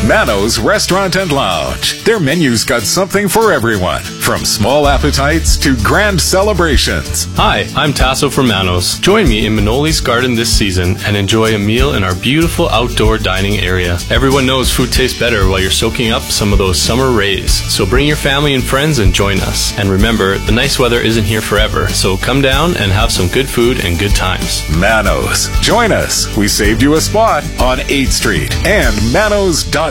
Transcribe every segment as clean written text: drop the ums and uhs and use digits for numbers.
Mano's Restaurant and Lounge. Their menu's got something for everyone, from small appetites to grand celebrations. Hi, I'm Tasso from Mano's. Join me in Manoli's Garden this season and enjoy a meal in our beautiful outdoor dining area. Everyone knows food tastes better while you're soaking up some of those summer rays. So bring your family and friends and join us. And remember, the nice weather isn't here forever, so come down and have some good food and good times. Mano's. Join us. We saved you a spot on 8th Street and manos.ca.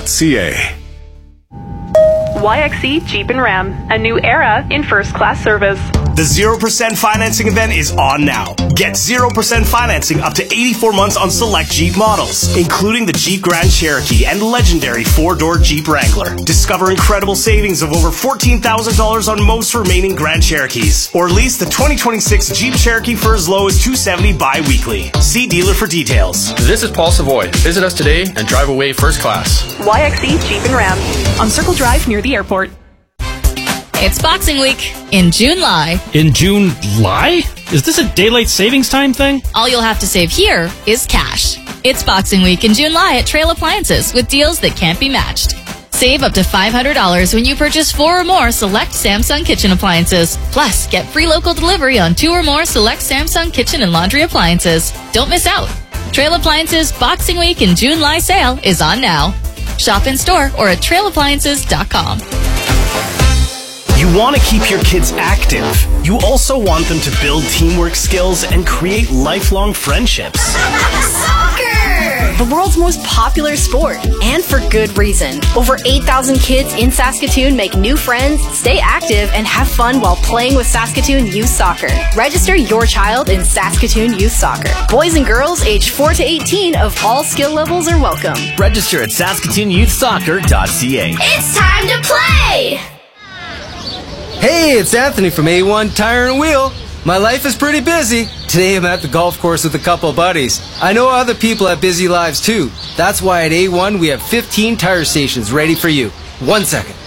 YXC Jeep and Ram, a new era in first-class service. The 0% financing event is on now. Get 0% financing up to 84 months on select Jeep models, including the Jeep Grand Cherokee and legendary 4-door Jeep Wrangler. Discover incredible savings of over $14,000 on most remaining Grand Cherokees. Or lease the 2026 Jeep Cherokee for as low as $270 bi-weekly. See dealer for details. This is Paul Savoy. Visit us today and drive away first class. YXC Jeep and Ram on Circle Drive near the airport. It's Boxing Week in July. In July? Is this a daylight savings time thing? All you'll have to save here is cash. It's Boxing Week in July at Trail Appliances with deals that can't be matched. Save up to $500 when you purchase 4 or more select Samsung kitchen appliances. Plus, get free local delivery on 2 or more select Samsung kitchen and laundry appliances. Don't miss out. Trail Appliances Boxing Week in July sale is on now. Shop in store or at trailappliances.com. You want to keep your kids active. You also want them to build teamwork skills and create lifelong friendships. Soccer! The world's most popular sport, and for good reason. Over 8,000 kids in Saskatoon make new friends, stay active, and have fun while playing with Saskatoon Youth Soccer. Register your child in Saskatoon Youth Soccer. Boys and girls aged 4 to 18 of all skill levels are welcome. Register at SaskatoonYouthSoccer.ca. It's time to play! Hey, it's Anthony from A1 Tire and Wheel. My life is pretty busy. Today I'm at the golf course with a couple buddies. I know other people have busy lives too. That's why at A1 we have 15 tire stations ready for you. 1 second.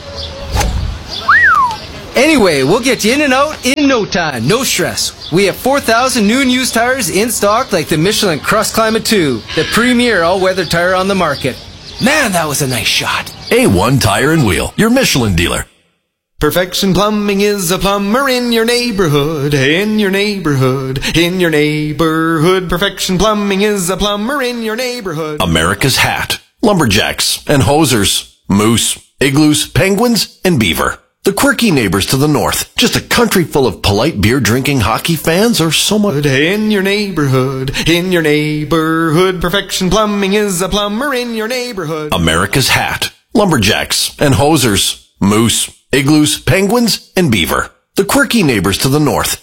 Anyway, we'll get you in and out in no time. No stress. We have 4,000 new and used tires in stock, like the Michelin Crust Climate 2, the premier all-weather tire on the market. Man, that was a nice shot. A1 Tire and Wheel, your Michelin dealer. Perfection Plumbing is a plumber in your neighborhood, in your neighborhood, in your neighborhood. Perfection Plumbing is a plumber in your neighborhood. America's hat, lumberjacks and hosers, moose, igloos, penguins, and beaver. The quirky neighbors to the north, just a country full of polite beer-drinking hockey fans or so much. In your neighborhood, in your neighborhood. Perfection Plumbing is a plumber in your neighborhood. America's hat, lumberjacks and hosers, moose, igloos, penguins, and beaver. The quirky neighbors to the north,